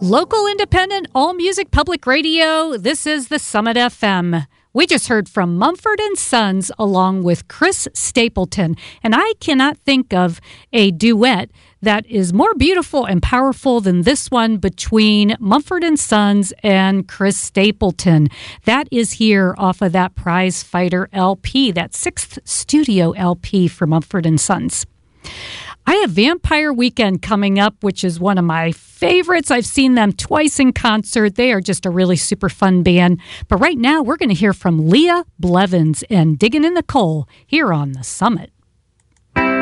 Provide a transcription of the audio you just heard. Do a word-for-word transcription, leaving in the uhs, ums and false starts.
Local, independent, all music, public radio. This is the Summit F M. We just heard from Mumford and Sons along with Chris Stapleton. And I cannot think of a duet that is more beautiful and powerful than this one between Mumford and Sons and Chris Stapleton. That is here off of that Prize Fighter L P, that sixth studio L P for Mumford and Sons. I have Vampire Weekend coming up, which is one of my favorites. I've seen them twice in concert. They are just a really super fun band. But right now, we're going to hear from Leah Blevins and Digging in the Coal here on The Summit.